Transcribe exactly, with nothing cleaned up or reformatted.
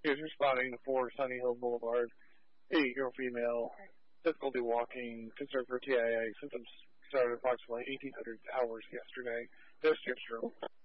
Here's responding for Sunny Hill Boulevard. eight-year-old female, difficulty walking, concern for T I A. Symptoms started approximately eighteen hundred hours yesterday. There's your